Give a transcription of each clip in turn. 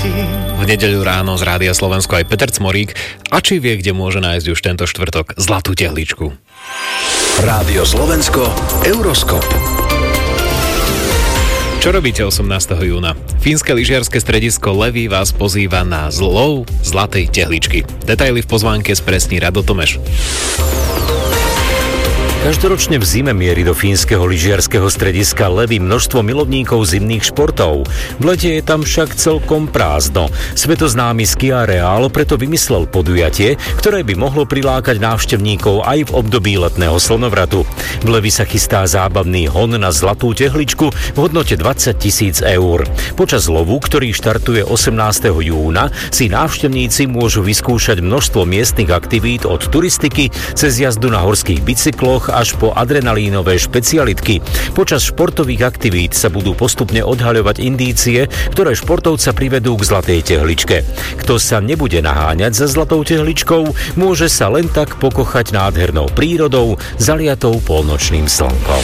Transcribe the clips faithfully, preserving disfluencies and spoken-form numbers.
V nedeľu ráno z Rádia Slovensko aj Peter Cmorík. A či vie, kde môže nájsť už tento štvrtok zlatú tehličku? Rádio Slovensko, Euroskop. Čo robíte osemnásteho júna? Fínske lyžiarske stredisko Levi vás pozýva na zlov zlatej tehličky. Detaily v pozvánke spresní Rado Tomeš. Každoročne v zime mierí do fínskeho lyžiarskeho strediska Levi množstvo milovníkov zimných športov. V lete je tam však celkom prázdno. Svetoznámy skiareál preto vymyslel podujatie, ktoré by mohlo prilákať návštevníkov aj v období letného slnovratu. V Levi sa chystá zábavný hon na zlatú tehličku v hodnote dvadsať tisíc eur. Počas lovu, ktorý štartuje osemnásteho júna, si návštevníci môžu vyskúšať množstvo miestnych aktivít od turistiky cez jazdu na horských bicykloch až po adrenalínové špecialitky. Počas športových aktivít sa budú postupne odhaľovať indície, ktoré športovca privedú k zlatej tehličke. Kto sa nebude naháňať za zlatou tehličkou, môže sa len tak pokochať nádhernou prírodou, zaliatou polnočným slnkom.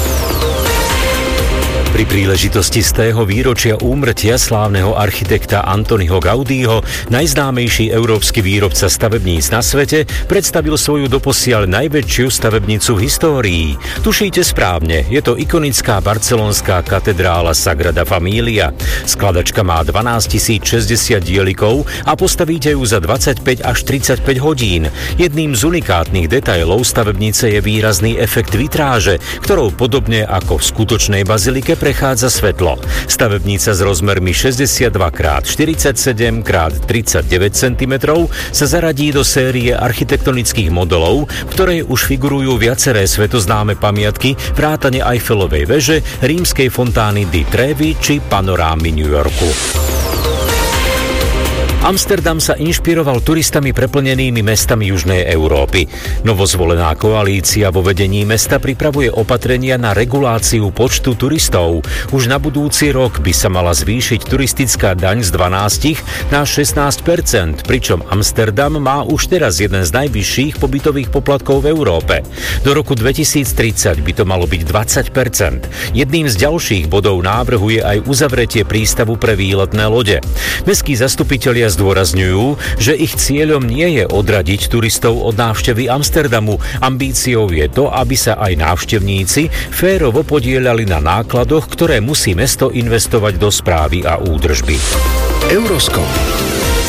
Pri príležitosti stého výročia úmrtia slávneho architekta Antoniho Gaudího najznámejší európsky výrobca stavebníc na svete predstavil svoju doposiaľ najväčšiu stavebnicu v histórii. Tušíte správne, je to ikonická barcelonská katedrála Sagrada Familia. Skladačka má dvanásťtisícšesťdesiat dielikov a postavíte ju za dvadsaťpäť až tridsaťpäť hodín. Jedným z unikátnych detailov stavebnice je výrazný efekt vitráže, ktorou podobne ako v skutočnej bazilike prechádza svetlo. Stavebnica s rozmermi šesťdesiatdva krát štyridsaťsedem krát tridsaťdeväť centimetrov sa zaradí do série architektonických modelov, v ktorej už figurujú viaceré svetoznáme pamiatky vrátane Eiffelovej veže, rímskej fontány di Trevi či panorámy New Yorku. Amsterdam sa inšpiroval turistami preplnenými mestami Južnej Európy. Novozvolená koalícia vo vedení mesta pripravuje opatrenia na reguláciu počtu turistov. Už na budúci rok by sa mala zvýšiť turistická daň z dvanásť na šestnásť percent, pričom Amsterdam má už teraz jeden z najvyšších pobytových poplatkov v Európe. Do roku dvetisíctridsať by to malo byť dvadsať percent. Jedným z ďalších bodov návrhu je aj uzavretie prístavu pre výletné lode. Mestskí zastupitelia zdôrazňujú, že ich cieľom nie je odradiť turistov od návštevy Amsterdamu. Ambíciou je to, aby sa aj návštevníci férovo podieľali na nákladoch, ktoré musí mesto investovať do správy a údržby. Euroskop.